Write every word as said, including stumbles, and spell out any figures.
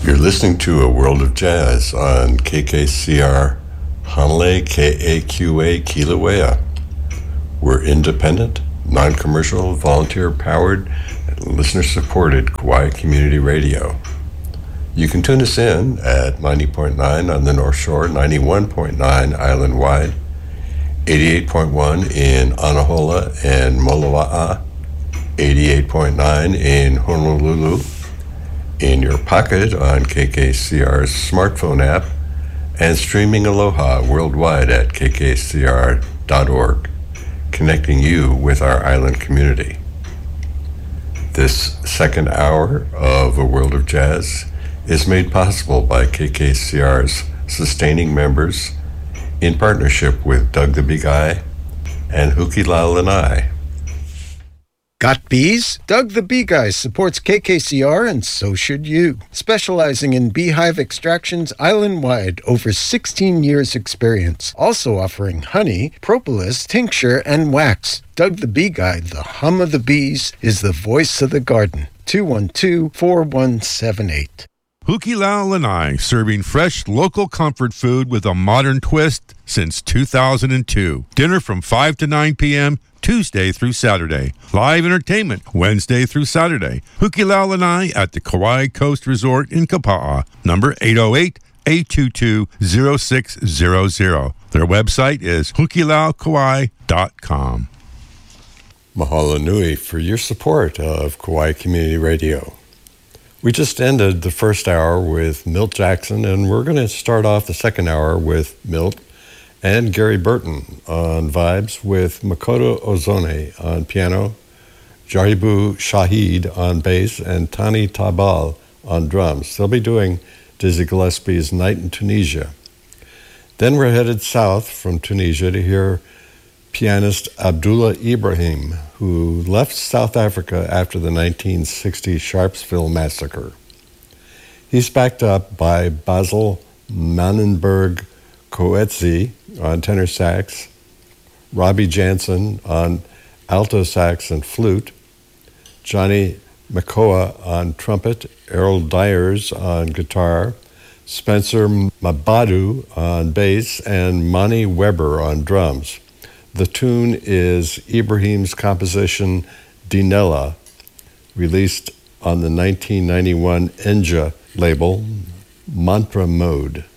You're listening to A World of Jazz on K K C R Hanalei K A Q A Kilauea. We're independent, non-commercial, volunteer-powered, and listener-supported Kauai Community Radio. You can tune us in at ninety point nine on the North Shore, ninety-one point nine island-wide, eighty-eight point one in Anahola and Moloa'a, eighty-eight point nine in Honolulu, in your pocket on K K C R's smartphone app, and streaming Aloha worldwide at k k c r dot org, connecting you with our island community. This second hour of A World of Jazz is made possible by K K C R's sustaining members in partnership with Doug the Big Eye and Hukilau Lanai. Got bees? Doug the Bee Guy supports K K C R, and so should you. Specializing in beehive extractions island-wide, over sixteen years experience. Also offering honey, propolis, tincture, and wax. Doug the Bee Guy, the hum of the bees, is the voice of the garden. two one two, four one seven eight. Hukilau Lanai, serving fresh local comfort food with a modern twist since two thousand two. Dinner from five to nine p.m., Tuesday through Saturday. Live entertainment Wednesday through Saturday. Hukilau Lanai at the Kauai Coast Resort in Kapa'a. Number eight oh eight, eight two two, oh six zero zero. Their website is hukilau kauai dot com. Mahalo nui for your support of Kauai Community Radio. We just ended the first hour with Milt Jackson, and we're going to start off the second hour with Milt and Gary Burton on vibes, with Makoto Ozone on piano, Jaribu Shahid on bass, and Tani Tabal on drums. They'll be doing Dizzy Gillespie's Night in Tunisia. Then we're headed south from Tunisia to hear pianist Abdullah Ibrahim, who left South Africa after the nineteen sixty Sharpsville massacre. He's backed up by Basil Manenberg Coetzee on tenor sax, Robbie Jansen on alto sax and flute, Johnny Makoa on trumpet, Errol Dyers on guitar, Spencer Mabadu on bass, and Mani Weber on drums. The tune is Ibrahim's composition Dinella, released on the nineteen ninety-one Enja label, Mantra Mode.